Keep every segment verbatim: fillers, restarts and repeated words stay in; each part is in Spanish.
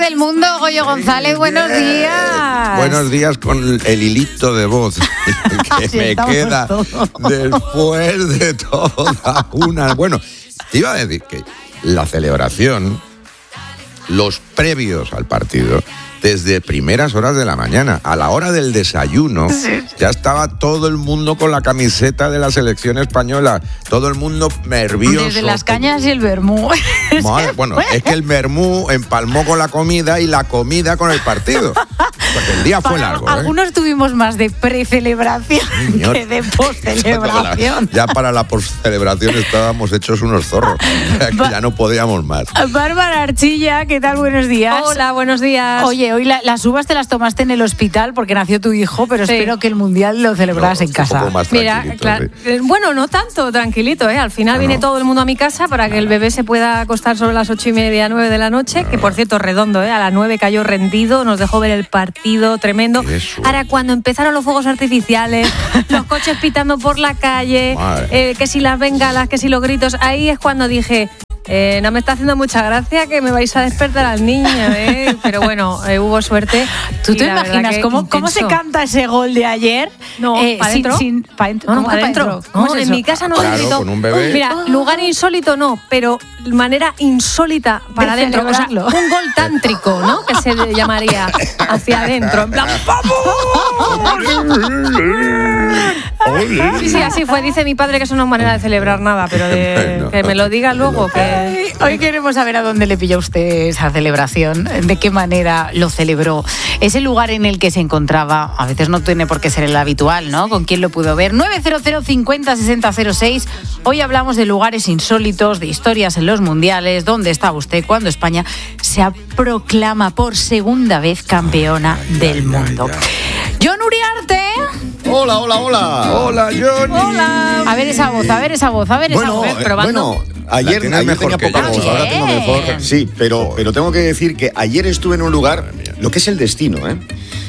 Del mundo, Goyo González, buenos días. Buenos días con el hilito de voz que Sí, me queda todos. después de toda una... Bueno, te iba a decir que la celebración, los previos al partido, desde primeras horas de la mañana, a la hora del desayuno, sí. Ya estaba todo el mundo con la camiseta de la selección española, todo el mundo nervioso. Desde las cañas y el vermú. Madre, bueno, es que el vermú empalmó con la comida y la comida con el partido. Porque el día fue Para, largo. ¿eh? Algunos tuvimos más de precelebración Señor. que de postcelebración. Ya para la postcelebración estábamos hechos unos zorros. Que ya no podíamos más. Bárbara Archilla, ¿qué tal? Buenos días. Hola, buenos días. Oye, hoy la, las uvas te las tomaste en el hospital porque nació tu hijo, pero Sí. espero que el mundial lo celebraras No, en casa. Un poco más Mira, claro, sí. eh, bueno, no tanto, tranquilito, ¿eh? Al final No, viene no. todo el mundo a mi casa para que el bebé se pueda acostar sobre las ocho y media, nueve de la noche, que por cierto, redondo, ¿eh? A las nueve cayó rendido, nos dejó ver el partido, tremendo. Eso. Ahora, cuando empezaron los fuegos artificiales, los coches pitando por la calle, eh, que si las bengalas, que si los gritos, ahí es cuando dije... Eh, no me está haciendo mucha gracia que me vais a despertar al niño, ¿eh? Pero bueno, eh, hubo suerte. ¿Tú y te la verdad imaginas que cómo, cómo se intenso. canta ese gol de ayer? No, ¿para sin- adentro? sin- pa' dentro. No, no, ¿Cómo para que pa' adentro. dentro? ¿Cómo No, es en eso? mi casa no Claro, se gritó. con un bebé. Mira, lugar insólito no, pero manera insólita para De adentro. O sea, celebrarlo. un gol tántrico, ¿no? Que se llamaría hacia adentro. En plan, sí, sí, así fue. Dice mi padre que eso no es manera de celebrar nada, pero de, No. que me lo diga luego. Que... Ay, Hoy queremos saber a dónde le pilló usted esa celebración, de qué manera lo celebró, ese lugar en el que se encontraba. A veces no tiene por qué ser el habitual, ¿no? ¿Con quién lo pudo ver? nueve cero cero cincuenta sesenta cero seis. Hoy hablamos de lugares insólitos, de historias en los mundiales. ¿Dónde estaba usted cuando España se proclama por segunda vez campeona del ay, mundo? ay, John Uriarte. Hola, hola, hola. Hola, Johnny. Hola. A ver esa voz, a ver esa voz, a ver esa Bueno, voz. eh, probando. bueno, La ayer, tienes ayer mejor tenía que poca yo. voz, ahora tengo Bien. mejor. Sí, pero, pero tengo que decir que ayer estuve en un lugar, lo que es el destino, ¿eh?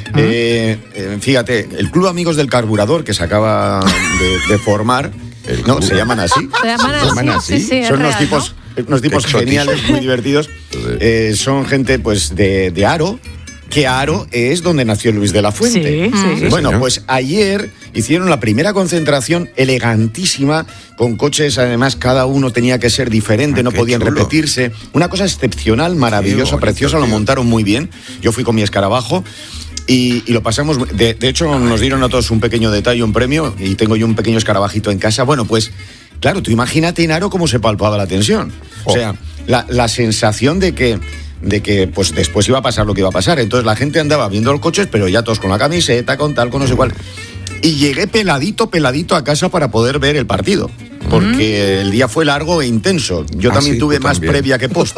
Eh, eh, fíjate, el Club Amigos del Carburador que se acaba de, de formar, El no, club. se llaman así. Se llaman ¿Se llaman así, así? sí, sí, es Son unos real, tipos, ¿no? unos tipos Exóticos. geniales, muy divertidos. Eh, son gente, pues, de, de Aro, que Aro es donde nació Luis de la Fuente. Sí, sí. Sí, Bueno, señor. pues ayer hicieron la primera concentración elegantísima, con coches, además cada uno tenía que ser diferente, Ah, no qué podían chulo. repetirse. Una cosa excepcional, maravillosa, bonito, preciosa, lo tío. montaron muy bien. Yo fui con mi escarabajo. Y, y lo pasamos, de, de hecho nos dieron a todos un pequeño detalle, un premio, y tengo yo un pequeño escarabajito en casa. Bueno, pues claro, tú imagínate en Aro cómo se palpaba la tensión. O Oh. sea, la, la sensación de que, de que pues después iba a pasar lo que iba a pasar. Entonces la gente andaba viendo los coches, pero ya todos con la camiseta, con tal, con no sé cuál. Y llegué peladito, peladito a casa para poder ver el partido. Porque el día fue largo e intenso. Yo Ah, también sí, tuve tú más también. previa que post.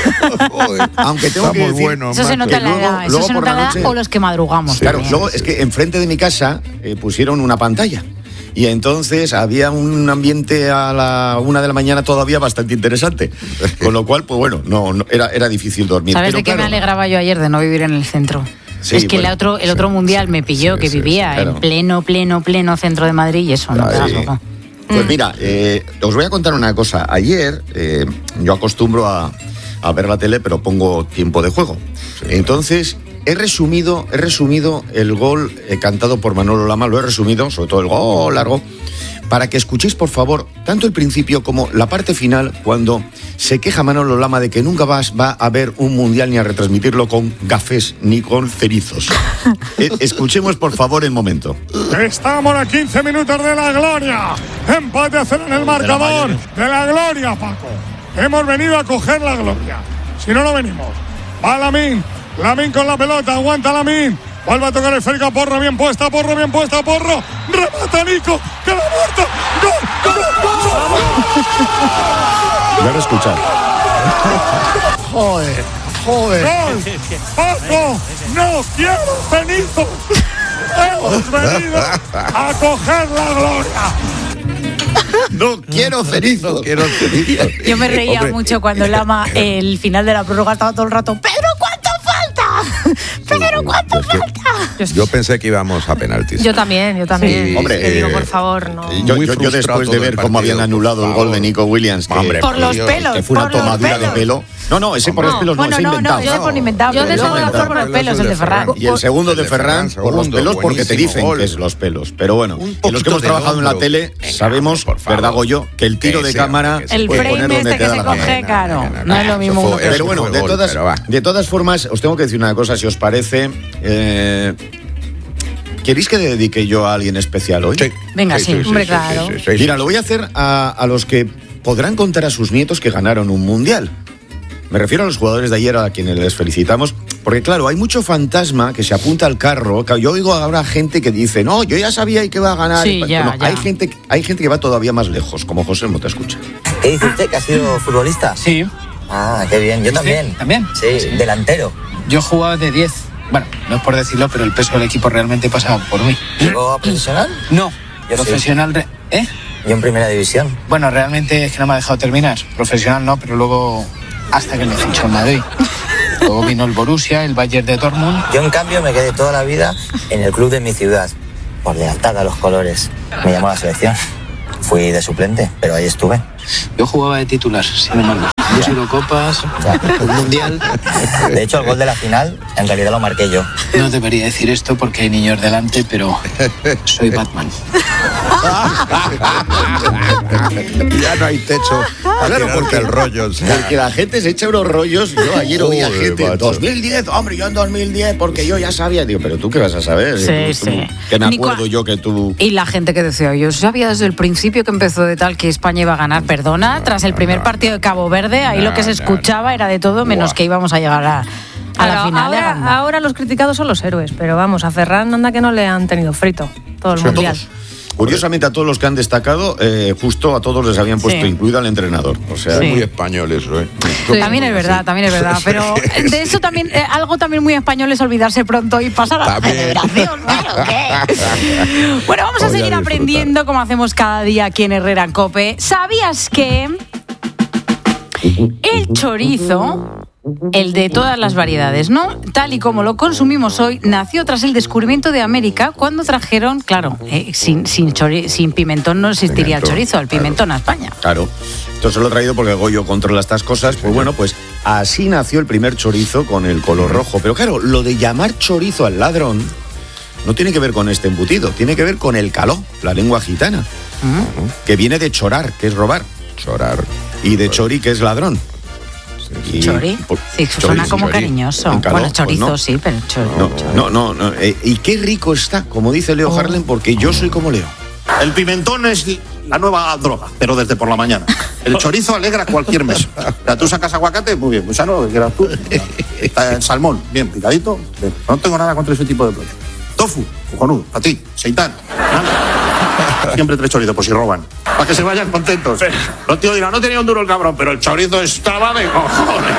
Joder. Aunque tengo Está que muy decir- bueno, Eso se macho. nota en la luego- edad, eso luego se por nota en la la edad noche- o los que madrugamos. Sí, Claro, también. luego es que enfrente de mi casa eh, pusieron una pantalla. Y entonces había un ambiente a la una de la mañana todavía bastante interesante. Con lo cual, pues bueno, no, no- era, era difícil dormir. ¿Sabes Pero de qué me claro, alegraba yo ayer de no vivir en el centro? Sí, es que bueno, el otro, el sí, otro mundial sí, me pilló, sí, que sí, vivía sí, claro. en pleno, pleno, pleno centro de Madrid y eso no Ay, te das sí. loco. Pues mira, eh, os voy a contar una cosa. Ayer eh, yo acostumbro a, a ver la tele, pero pongo tiempo de juego. Entonces, he resumido, he resumido el gol eh, cantado por Manolo Lama, lo he resumido, sobre todo el gol largo, para que escuchéis, por favor, tanto el principio como la parte final, cuando se queja Manolo Lama de que nunca vas, va a haber un mundial ni a retransmitirlo con gafés ni con cerizos. Eh, escuchemos, por favor, el momento. Estamos a quince minutos de la gloria. Empate a cero en el marcador. De la gloria, Paco. Hemos venido a coger la gloria. Si no, no venimos. Va Lamín. Lamín con la pelota. Aguanta Lamín. Vuelve a tocar el esférica a Porro. Bien puesta, Porro, bien puesta, Porro. Remata Nico. Que la muerto. ¡Gol! ¡Gol! ¡Gol! Voy a escuchar. Joder, joder. ¡Gol! ¡Paco! ¡No quiero cenizos! ¡Hemos venido a coger la gloria! No quiero cerizos. No quiero cerizos. Yo me reía Hombre, mucho cuando Lama, el final de la prórroga, estaba todo el rato, ¡Pedro, cuánto falta! ¡Pedro, cuánto Es que falta! Yo, Yo pensé que íbamos a penaltis. yo también, yo también. Sí, Hombre, Te digo, eh, por favor, no. Yo, Muy yo- yo frustrado después todo de el ver cómo partido, habían anulado por el gol de favor. Nico Williams, que, Hombre, Por los Dios, pelos. que fue una por los tomadura de pelos. pelo. No, no, ese por los No, pelos no, Bueno, se ha no, no, inventado. ese es por inventado. Yo pero de luego todas el de formas- pelos, el de Ferran. Y el segundo de El de Ferran Ferran, por los segundo, pelos porque te buenísimo dicen gol. que es los pelos. Pero bueno, Un y los que poquito hemos del trabajado en la hombro. tele Venga, sabemos, por favor. ¿verdad, Goyo? Que el tiro Que de sea, cámara que se El puede frame poner donde este te que da se la coge, gana. claro. no, no, No es lo eso mismo fue- uno que eso Pero bueno, fue de gol, todas, pero va. de todas formas, os tengo que decir una cosa, si os parece. eh, ¿Queréis que dedique yo a alguien especial hoy? Sí. Venga, sí, hombre, claro. sí, sí, Mira, sí, lo voy a hacer a, a los que podrán contar a sus nietos que ganaron un mundial. Me refiero a los jugadores de ayer a quienes les felicitamos, porque claro, hay mucho fantasma que se apunta al carro. Yo oigo ahora gente que dice, no, yo ya sabía que iba a ganar. Sí, ya, Bueno, ya. Hay, gente, hay gente que va todavía más lejos, como José Mota, escucha. ¿Qué dice usted, que ha sido futbolista? Sí, Ah, qué bien. Yo también. ¿También? Sí, delantero. yo jugaba de diez. Bueno, no es por decirlo, pero el peso del equipo realmente pasaba por mí. ¿Llegó a profesional? No, Yo sí. profesional... re- ¿Eh? Yo en primera división. Bueno, realmente es que no me ha dejado terminar. Profesional no, pero luego hasta que me fichó en Madrid. Luego vino el Borussia, el Bayern de Dortmund. Yo en cambio me quedé toda la vida en el club de mi ciudad. Por lealtad a los colores. Me llamó a la selección. Fui de suplente, pero ahí estuve. Yo jugaba de titular, sin embargo. Dos Eurocopas, un Mundial. De hecho, el gol de la final, en realidad lo marqué yo. No debería decir esto porque hay niños delante, pero soy Batman. Ya no hay techo para Claro, tirarte porque- el rollo. o sea. Porque la gente se echa unos rollos. Yo ayer oía Joder, gente, macho. dos mil diez, hombre, yo en dos mil diez, porque yo ya sabía. Digo, pero tú qué vas a saber. Sí, Tú- tú- sí. Que me Ni acuerdo cua- yo que tú... Y la gente que decía, yo sabía desde el principio que empezó de tal que España iba a ganar, perdona, tras el primer no, partido de Cabo Verde, ahí no, lo que se no, escuchaba era de todo menos Buah. que íbamos a llegar a, a Claro, la final. ahora, ganando. ahora los criticados son los héroes, pero vamos, a Ferran anda que no le han tenido frito todo el A mundial. todos. Curiosamente, a todos los que han destacado, eh, justo a todos les habían puesto, Sí. incluido al entrenador. O sea, Sí. Muy español eso, ¿eh? También es verdad, también es verdad, pero de eso también, eh, algo también muy español es olvidarse pronto y pasar a la También. celebración, ¿no? ¿Qué? Bueno, vamos a Voy a seguir disfrutar. aprendiendo como hacemos cada día aquí en Herrera en COPE. ¿Sabías que el chorizo, el de todas las variedades, ¿no? Tal y como lo consumimos hoy, nació tras el descubrimiento de América cuando trajeron, claro, eh, sin, sin, chori- sin pimentón no existiría el Pimentón, chorizo, el pimentón a España. Claro. Esto se lo he traído porque Goyo controla estas cosas. Pues bueno, pues así nació el primer chorizo con el color rojo. Pero claro, lo de llamar chorizo al ladrón no tiene que ver con este embutido, tiene que ver con el caló, la lengua gitana, que viene de chorar, que es robar, Chorar. y de chori, que es ladrón. Y- ¿Chori? por- Sí, suena chori, como chori. cariñoso. En caló, Bueno, pues chorizo no. sí, pero chori. No, chori. no, no, no. Eh, y qué rico está, como dice Leo Oh. Harlem, porque yo soy como Leo. El pimentón es la nueva droga, pero desde por la mañana. El chorizo alegra cualquier mesa. O sea, tú sacas aguacate, muy bien, muy sano, lo que quieras tú. Está el salmón, bien picadito. Bien. No tengo nada contra ese tipo de plato. Tofu, cojonudo, para ti, seitán. nada. Siempre tres chorizos, por si roban. Para que se vayan contentos. Los tíos dirán, no tenía un duro el cabrón, pero el chorizo estaba de cojones.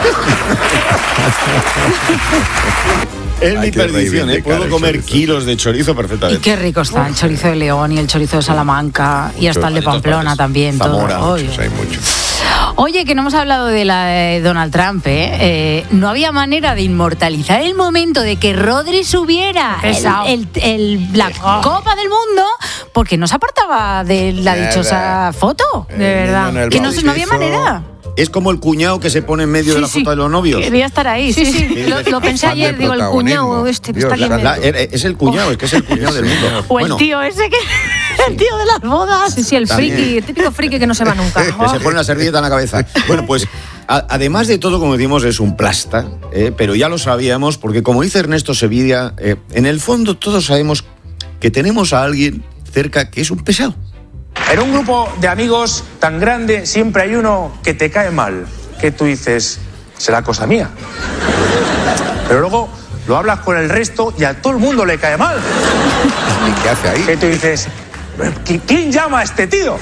Es mi Hay que perdición, ¿eh? reivindicar Puedo el comer chorizo. kilos de chorizo Y perfectamente. qué rico está el chorizo de León y el chorizo de Salamanca y hasta el de de todas Pamplona partes. también. Todo. Zamora, Oye. Pues hay mucho. Oye, que no hemos hablado de la de Donald Trump, ¿eh? Eh, no había manera de inmortalizar el momento de que Rodri subiera el- Pesado. el- el- la Copa del Mundo porque no se apartaba de la Nada. dichosa foto. De verdad. El niño en el Que no, no había bautizo. manera. Es como el cuñado que se pone en medio de la Sí, sí. foto de los novios. Quería estar ahí. Sí, sí. Lo, lo pensé Afán de ayer, digo, el protagonismo. cuñado este que Dios, está aquí en La- medio. la- es el cuñado, es que es el cuñado del mundo. O el Bueno, tío ese que. El tío de las bodas. Sí, sí, el También. friki, el típico friki que no se va nunca. que se pone la servilleta en la cabeza. Bueno, pues a- además de todo, como decimos, es un plasta, ¿eh? Pero ya lo sabíamos, porque como dice Ernesto Sevilla, eh, en el fondo todos sabemos que tenemos a alguien cerca que es un pesado. En un grupo de amigos tan grande siempre hay uno que te cae mal, que tú dices, será cosa mía. Pero luego lo hablas con el resto y a todo el mundo le cae mal. ¿Y qué hace ahí? Que tú dices, "¿Qui- ¿quién llama a este tío?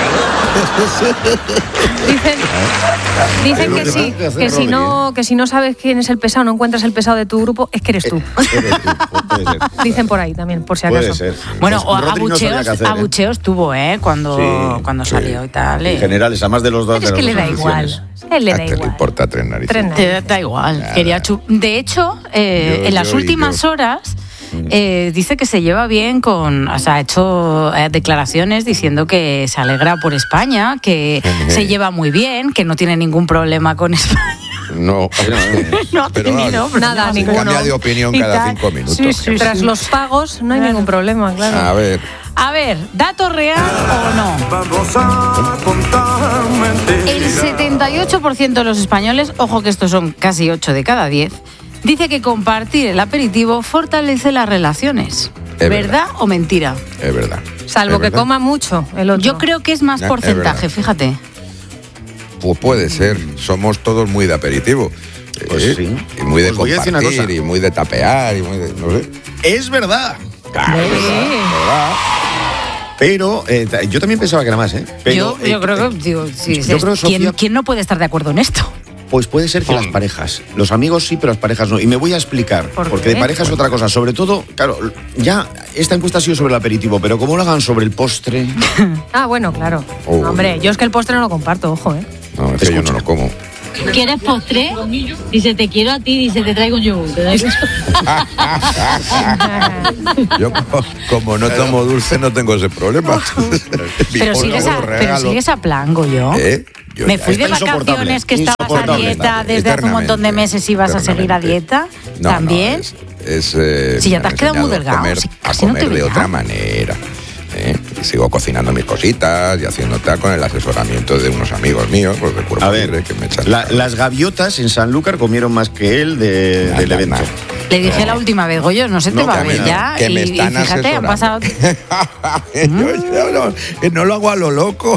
Dicen, dicen Hay que lo que sí, tengo que hacer, que si Rodri, no, que si no sabes quién es el pesado, no encuentras el pesado de tu grupo, es que eres tú. Eres tú, puede ser. Dicen por ahí también, por si Puede acaso. ser. Bueno, Pues o Rodri no sabía abucheos, qué hacer, ¿eh? abucheos tuvo, ¿eh? Cuando, Sí, cuando sí. salió y tal. En eh. general, es a más de los dos. Pero es de que las le dos da igual. aficiones. A él le A da este le igual. importa tres narices. Tres narices. Te da igual. Quería chu- De hecho, eh, Yo, en las yo y últimas yo. horas eh, dice que se lleva bien con, o sea, ha hecho eh, declaraciones diciendo que se alegra por España, que se lleva muy bien, que no tiene ningún problema con España. No, no ha pero tenido no, nada, se ninguno. cambia de opinión Y cada tal. cinco minutos. Sí, sí, Tras sí. los pagos no hay ningún problema, claro. A ver, A ver, ¿dato real o no? Vamos a contar El mentiras. setenta y ocho por ciento de los españoles, ojo que estos son casi ocho de cada diez, dice que compartir el aperitivo fortalece las relaciones. Es ¿Verdad verdad. o mentira? es verdad. Salvo Es que verdad. coma mucho el otro. Yo creo que es más Es porcentaje, verdad. fíjate. Pues puede ser, somos todos muy de aperitivo. Pues Eh, sí. Y muy de Os voy a decir una compartir, cosa. y muy de tapear, y muy de, no sé. Es verdad. Claro, es verdad, es verdad. Pero eh, ta- yo también pensaba que era más, ¿eh? Pero, yo, yo eh, creo que, digo, sí, yo es- creo, ¿quién, Sofía- quién no puede estar de acuerdo en esto? Pues puede ser que las parejas, los amigos sí, pero las parejas no. Y me voy a explicar, ¿Por porque qué? de pareja es otra cosa. Sobre todo, claro, ya esta encuesta ha sido sobre el aperitivo, pero como lo hagan sobre el postre, Ah, bueno, claro. Oh. Hombre, yo es que el postre no lo comparto, ojo, ¿eh? No, es que yo no lo como. ¿Quieres postre? Dice, te quiero a ti, dice, te traigo un yogur. ¿Te da igual? Yo co- como no tomo dulce no tengo ese problema. Mi Pero pobre sigues, a, abuelo pero regalo. sigues a plan, Goyo. ¿Eh? Yo Me ya- fui de está insoportable, vacaciones que estabas a insoportable. dieta desde hace un montón de Eternamente, meses y vas a seguir a dieta. No, ¿También? no, es, es, eh, Si ya me te han has quedado muy enseñado a delgado, comer- si a casi no comer te de veía. otra manera. ¿eh? Y sigo cocinando mis cositas y haciendo tal con el asesoramiento de unos amigos míos, pues de cuerpo a ver, libre, que me echan. la- las gaviotas en Sanlúcar comieron más que él de- Nada, del evento. nada. Le dije la última vez, Goyo, no se te No, va a que ver me- ya. que me y, y están fíjate, han pasado. asesorando. yo, yo no, que no lo hago a lo loco.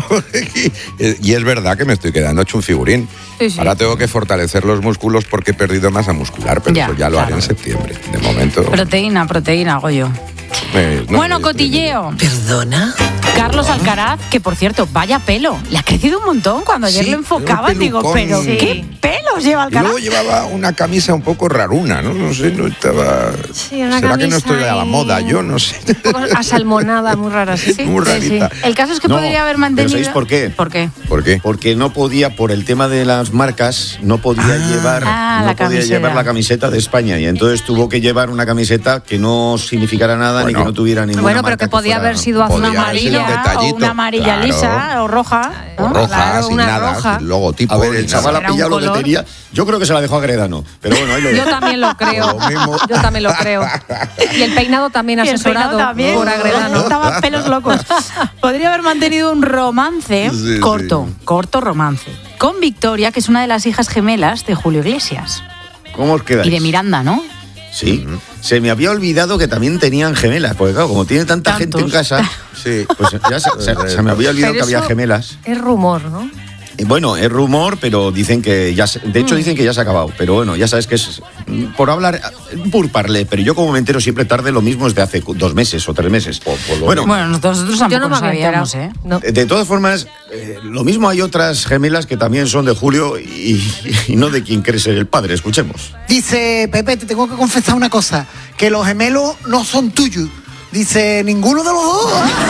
Y es verdad que me estoy quedando hecho un figurín. Sí, sí. Ahora tengo que fortalecer los músculos porque he perdido masa muscular, pero Ya, eso ya lo haré claro. en septiembre. De momento. Proteína, proteína, Goyo. eh, no, Bueno, eh, cotilleo. ¿Perdona? Carlos Alcaraz, que por cierto, vaya pelo. Le ha crecido un montón. Cuando ayer Sí, lo enfocaban, un digo, pelucón. pero Sí. ¿qué pelos lleva Y Alcaraz? luego llevaba una camisa un poco raruna, ¿no? No sé, no estaba. Sí, una ¿Será que no camisa estoy a la ahí. moda? Yo no sé. Un poco asalmonada, muy rara, sí. Muy rarita. El caso es que No, podría haber pero mantenido. ¿sabéis por qué? ¿Por qué? ¿Por qué? Porque no podía, por el tema de las marcas, no podía llevar, Ah, no la podía camiseta. llevar la camiseta de España. Y entonces tuvo que llevar una camiseta que no significara nada Bueno. ni que no tuviera ninguna Bueno, pero marca que podía fuera- haber sido azul Podía haber sido Amarilla un o detallito, una amarilla claro. lisa o roja. ¿no? O roja, Claro, sin una nada, roja. sin logotipo. A ver, el ni chaval nada. ha Era un pillado lo que color. tenía. Yo creo que se la dejó a Gredano. Pero bueno, ahí lo Yo dejo. también lo creo. Lo mismo. Yo también lo creo. Y el peinado también Y el asesorado peinado también. por Agredano. Estaban pelos locos. Podría haber mantenido un romance Sí, corto, sí. corto romance, con Victoria, que es una de las hijas gemelas de Julio Iglesias. ¿Cómo os quedáis? Y de Miranda, ¿no? Sí. Se me había olvidado que también tenían gemelas. Porque claro, como tiene tanta gente en Tantos. casa, Sí. pues ya se, se- se me había olvidado Pero que había eso gemelas. Es rumor, ¿no? Y bueno, es rumor, pero dicen que ya se- de hecho dicen que ya se ha acabado. Pero bueno, ya sabes que es mm, por hablar, por parler. Pero yo como me entero siempre tarde, lo mismo es de hace cu- dos meses o tres meses. Bueno, Bueno, nosotros tampoco Yo no me lo había sabíamos, enterado. ¿eh? No. de todas formas, eh, lo mismo hay otras gemelas que también son de Julio y, y no de quien cree ser el padre. Escuchemos. Dice, Pepe, te tengo que confesar una cosa, que los gemelos no son tuyos. Dice, ninguno de los dos.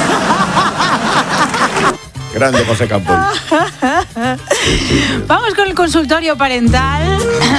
Grande José Campos. Vamos con el consultorio parental.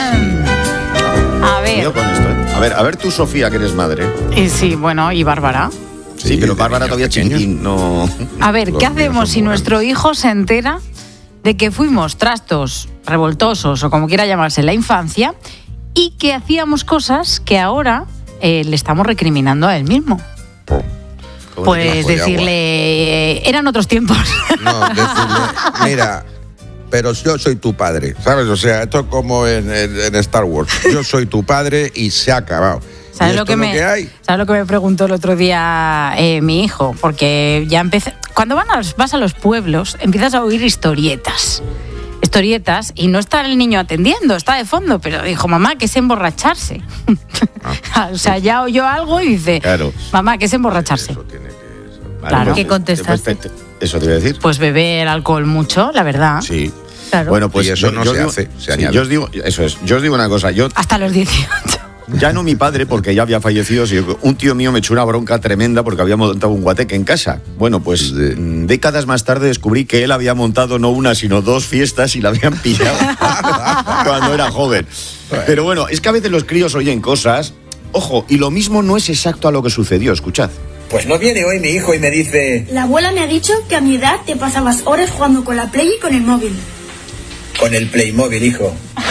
A ver. Cuidado con esto, ¿eh? A ver, a ver tú, Sofía, que eres madre. Y sí, bueno, y Bárbara. Sí, Sí, pero de Bárbara niños todavía pequeños. chiquitín, no. A ver, Los ¿qué míos hacemos son si muy nuestro hijo se entera de que fuimos trastos revoltosos o como quiera llamarse en la infancia y que hacíamos cosas que ahora eh, le estamos recriminando a él mismo? Po. Pues Bajo de decirle, eh, eran otros tiempos. No, decirle, mira, pero yo soy tu padre, ¿sabes? O sea, esto es como en, en- en Star Wars. Yo soy tu padre y se ha acabado. ¿Sabes ¿Y lo, esto que es me, hay? ¿Sabes lo que me preguntó el otro día eh, mi hijo? Porque ya empecé... Cuando van a los- vas a los pueblos, empiezas a oír historietas. Historietas, y no está el niño atendiendo, está de fondo, pero dijo, mamá, que es emborracharse. O sea, ya oyó algo y dice, Claro. mamá, que es emborracharse. Eso tiene que ser. Vale, Claro. pues, ¿Qué contestaste? pues, te- te- Eso te iba a decir. Pues beber alcohol mucho, la verdad. Sí. Claro. Bueno, pues Y eso no yo se digo- hace, se sí, añade. yo os digo, eso es. Yo os digo una cosa. Yo Hasta los dieciocho. ya no mi padre porque ya había fallecido, sino que un tío mío me echó una bronca tremenda porque había montado un guateque en casa. Bueno, pues Sí. mm, décadas más tarde descubrí que él había montado no una sino dos fiestas y la habían pillado cuando era joven. Pero bueno, es que a veces los críos oyen cosas ojo, y lo mismo no es exacto a lo que sucedió, escuchad. Pues no viene hoy mi hijo y me dice... La abuela me ha dicho que a mi edad te pasabas horas jugando con la Play y con el móvil. Con el Playmobil, hijo.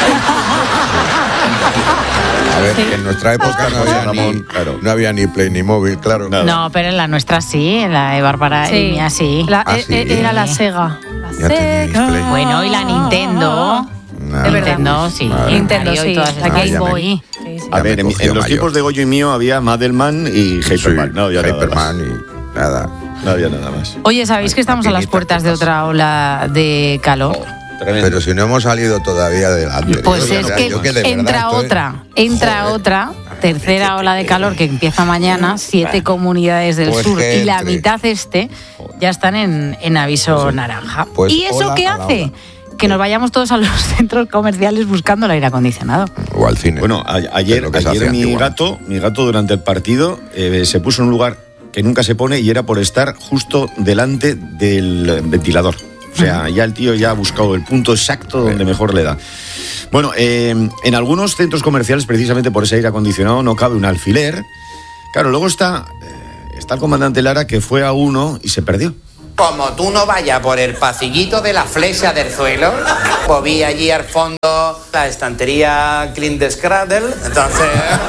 A ver, que en nuestra época no había, ni, claro, no había ni Play ni móvil, claro. No, no, pero en la nuestra sí, en la de Bárbara Sí. y mía sí. La- Ah, e- sí. e- Era la Sega. Ya teníais Play. Bueno, y la Nintendo. Nada. Nintendo, sí. Madre Nintendo, Mario y sí. todas La esas. Game Boy. A Ya ver, me en, cogió en los mayor. tiempos de Goyo y mío había Madelman y Hyperman. Sí, no había nada Hyperman más. y nada. No había nada más. Oye, ¿sabéis que estamos a las puertas de otra ola de calor? Pero si no hemos salido todavía de la anterior. Pues O sea, es que yo de verdad entra estoy- otra, entra Joder. otra, tercera ola de calor que empieza mañana, siete comunidades del Pues sur que y la entre. mitad este ya están en, en aviso naranja. Pues ¿Y eso ola qué a la hace? Que nos vayamos todos a los centros comerciales buscando el aire acondicionado. O al cine. Bueno, a- Es ayer, lo que se ayer hacía mi antiguamente. gato, mi gato durante el partido eh, se puso en un lugar que nunca se pone y era por estar justo delante del ventilador. O sea, ya el tío ya ha buscado el punto exacto donde mejor le da. Bueno, eh, en algunos centros comerciales, precisamente por ese aire acondicionado, no cabe un alfiler. Claro, luego está, eh, está el comandante Lara, que fue a uno y se perdió. Como tú no vayas por el pasillito de la flecha del suelo, pues vi allí al fondo la estantería Clint Scraddle, entonces...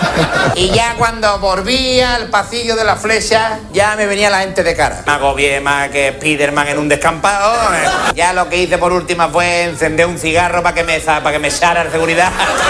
Y ya cuando volví al pasillo de la flecha, ya me venía la gente de cara. Me agobié más que Spiderman en un descampado. Ya lo que hice por última fue encender un cigarro para que me, para que me echara el seguridad.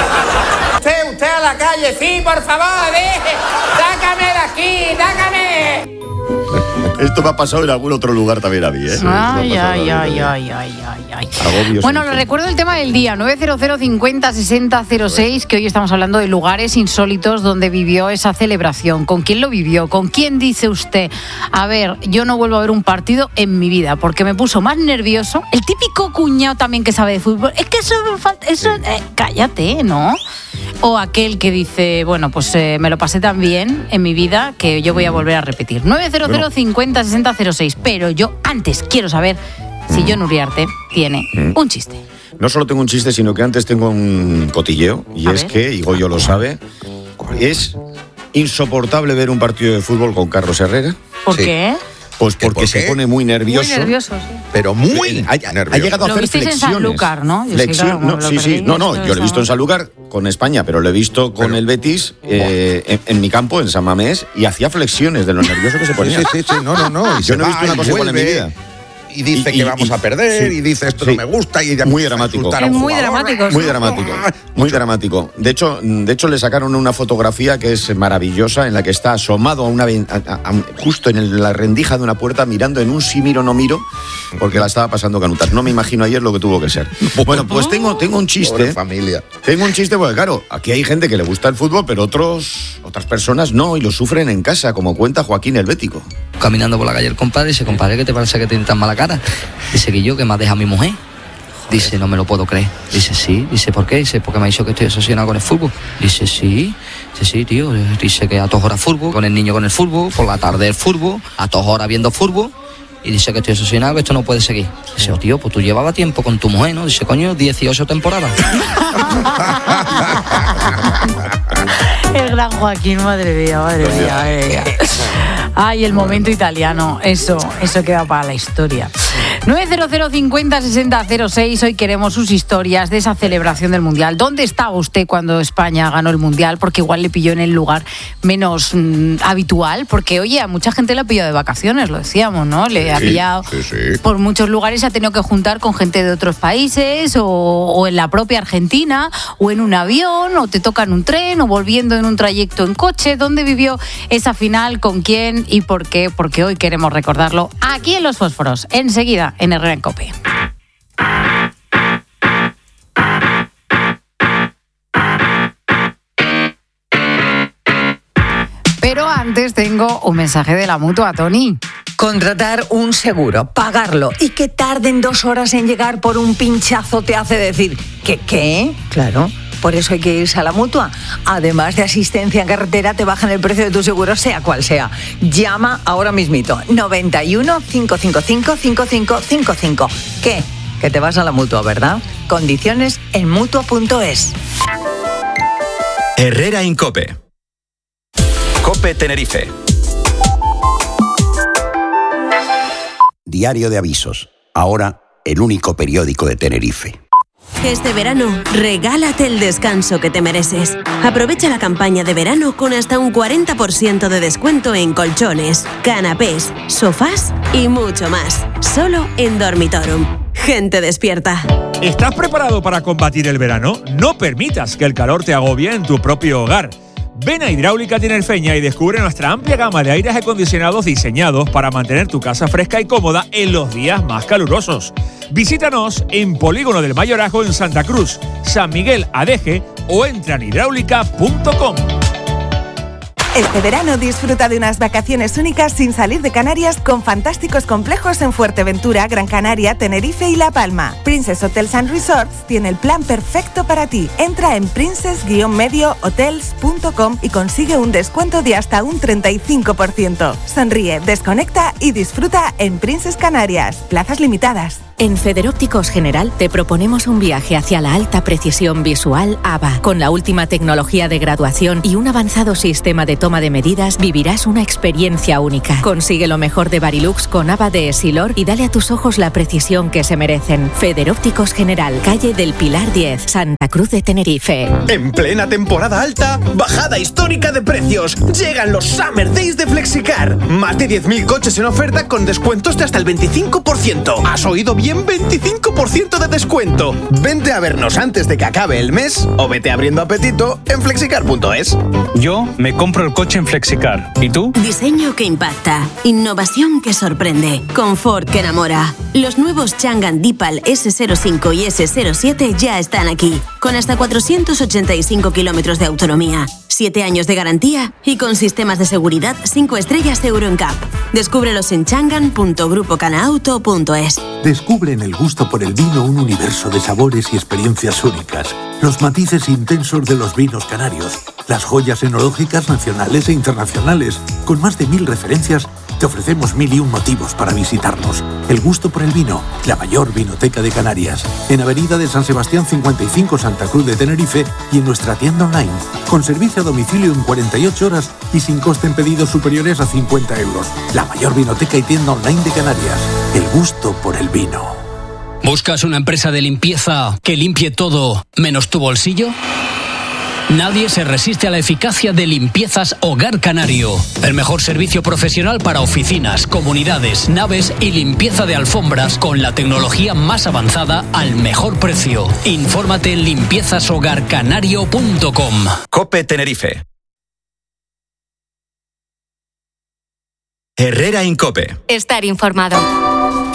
Usted, usted a la calle, sí, por favor, eh. Sácame de aquí, sácame. Esto me ha pasado en algún otro lugar también a mí, ¿eh? Esto me ha Ay, pasado ay, a ay, mí ay, ay, ay, ay. Agobios Bueno, en les el recuerdo el tema del día, nueve cero cero cincuenta sesenta cero seis, que hoy estamos hablando de lugares insólitos donde vivió esa celebración. ¿Con quién lo vivió? ¿Con quién dice usted? A ver, yo no vuelvo a ver un partido en mi vida porque me puso más nervioso. El típico cuñado también que sabe de fútbol. Es que eso me falta... Eso, eh, cállate, ¿no? O aquel que dice, bueno, pues eh, me lo pasé tan bien en mi vida que yo voy a volver a repetir. nueve cero cero cincuenta sesenta cero seis. Pero yo antes quiero saber si Jon Uriarte tiene un chiste. No solo tengo un chiste, sino que antes tengo un cotilleo, y A es ver. que, y Goyo lo sabe, es insoportable ver un partido de fútbol con Carlos Herrera. ¿Por Sí. qué? Pues porque por se qué? pone muy nervioso. Muy nervioso, sí. Pero muy Ha, ha nervioso. llegado a Lo hacer visteis en flexiones. Sanlúcar, ¿no? Yo sí, Flexión- claro, como no, lo sí, sí. perdí, No, no, esto yo lo he visto en está- Sanlúcar con España, pero lo he visto con Pero- el Betis eh, en, en mi campo, en San Mamés, y hacía flexiones de lo nervioso que se Sí, ponía. sí, sí, sí, no, no, no. Y Yo se no he va visto una y cosa igual en mi vuelve, vida. Y dice Y- que y- vamos y- a perder, sí, y dice esto sí. no me gusta, y ya Muy empieza a dramático. insultar a Es un muy jugador. dramático, Muy sí. dramático, muy dramático. De hecho, de hecho le sacaron una fotografía que es maravillosa en la que está asomado a una ven- a- a- a- justo en el- la rendija de una puerta mirando en un sí miro no miro porque la estaba pasando canutas. No me imagino ayer lo que tuvo que ser. Bueno, pues tengo tengo un Pobre chiste. familia. Tengo un chiste porque claro, aquí hay gente que le gusta el fútbol, pero otros otras personas no y lo sufren en casa, como cuenta Joaquín el Bético. Caminando por la calle el compadre, dice, compadre, ¿qué te parece que tienes tan mala cara? Dice que yo, que me ha dejado mi mujer. Dice, no me lo puedo creer. Dice, sí. Dice, ¿por qué? Dice, porque me ha dicho que estoy obsesionado con el fútbol. Dice, sí. Dice, sí, tío. Dice que a todas horas fútbol, con el niño con el fútbol, por la tarde el fútbol, a todas horas viendo fútbol. Y dice que estoy obsesionado, que esto no puede seguir. Dice, oh, tío, pues tú llevabas tiempo con tu mujer, ¿no? Dice, coño, dieciocho temporadas. El gran Joaquín, madre mía, madre mía, madre mía. Ay, el momento italiano, eso, eso queda para la historia. nueve cero cero cincuenta sesenta cero seis, hoy queremos sus historias de esa celebración del Mundial. ¿Dónde estaba usted cuando España ganó el Mundial? Porque igual le pilló en el lugar menos mmm, habitual, porque oye, a mucha gente le ha pillado de vacaciones, lo decíamos, ¿no? Le ha Sí, pillado sí, sí. por muchos lugares, se ha tenido que juntar con gente de otros países o, o en la propia Argentina o en un avión o te toca en un tren o volviendo en un trayecto en coche. ¿Dónde vivió esa final? ¿Con quién? ¿Y por qué? Porque hoy queremos recordarlo aquí en Los Fósforos, enseguida en Herrera en COPE. Pero antes tengo un mensaje de la Mutua, Tony. Contratar un seguro, pagarlo y que tarden dos horas en llegar por un pinchazo te hace decir ¿que qué? Claro, por eso hay que irse a la Mutua. Además de asistencia en carretera, te bajan el precio de tu seguro, sea cual sea. Llama ahora mismito, noventa y uno, cinco cinco cinco, cinco cinco cinco cinco. ¿Qué? Que te vas a la Mutua, ¿verdad? Condiciones en mutua punto es. Herrera en COPE. COPE Tenerife. Diario de Avisos. Ahora, el único periódico de Tenerife. Este verano, regálate el descanso que te mereces. Aprovecha la campaña de verano con hasta un cuarenta por ciento de descuento en colchones, canapés, sofás y mucho más. Solo en Dormitorum. Gente despierta. ¿Estás preparado para combatir el verano? No permitas que el calor te agobie en tu propio hogar. Ven a Hidráulica Tinerfeña y descubre nuestra amplia gama de aires acondicionados diseñados para mantener tu casa fresca y cómoda en los días más calurosos. Visítanos en Polígono del Mayorazgo en Santa Cruz, San Miguel Adeje o entra en hidráulica punto com. Este verano disfruta de unas vacaciones únicas sin salir de Canarias con fantásticos complejos en Fuerteventura, Gran Canaria, Tenerife y La Palma. Princess Hotels and Resorts tiene el plan perfecto para ti. Entra en princess guion medio hotels punto com y consigue un descuento de hasta un treinta y cinco por ciento. Sonríe, desconecta y disfruta en Princess Canarias. Plazas limitadas. En Federópticos General te proponemos un viaje hacia la alta precisión visual A B A. Con la última tecnología de graduación y un avanzado sistema de toma de medidas, vivirás una experiencia única. Consigue lo mejor de Varilux con A B A de Esilor y dale a tus ojos la precisión que se merecen. Federópticos General, calle del Pilar diez, Santa Cruz de Tenerife. En plena temporada alta, bajada histórica de precios. Llegan los Summer Days de Flexicar. Más de diez mil coches en oferta con descuentos de hasta el veinticinco por ciento. ¿Has oído bien? veinticinco por ciento de descuento. Vente a vernos antes de que acabe el mes o vete abriendo apetito en flexicar punto es. Yo me compro el coche en Flexicar. ¿Y tú? Diseño que impacta, innovación que sorprende, confort que enamora. Los nuevos Changan Deepal ese cero cinco y ese cero siete ya están aquí, con hasta cuatrocientos ochenta y cinco kilómetros de autonomía, siete años de garantía y con sistemas de seguridad cinco estrellas Euro N C A P. Descúbrelos en changan punto grupo canaauto punto es. Descubre en el gusto por el vino un universo de sabores y experiencias únicas. Los matices intensos de los vinos canarios, las joyas enológicas nacionales e internacionales. Con más de mil referencias, te ofrecemos mil y un motivos para visitarnos. El gusto por el vino, la mayor vinoteca de Canarias. En Avenida de San Sebastián cincuenta y cinco, Santa Cruz de Tenerife y en nuestra tienda online. Con servicio a domicilio en cuarenta y ocho horas y sin coste en pedidos superiores a cincuenta euros. La mayor vinoteca y tienda online de Canarias. El gusto por el vino. ¿Buscas una empresa de limpieza que limpie todo menos tu bolsillo? Nadie se resiste a la eficacia de Limpiezas Hogar Canario. El mejor servicio profesional para oficinas, comunidades, naves y limpieza de alfombras con la tecnología más avanzada al mejor precio. Infórmate en limpiezas hogar canario punto com. COPE Tenerife. Herrera Incope. Estar informado.